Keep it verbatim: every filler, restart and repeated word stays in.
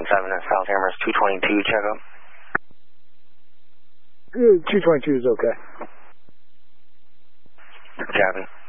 seven at South Amherst two twenty-two, check up. Good, two twenty-two is okay. Copy.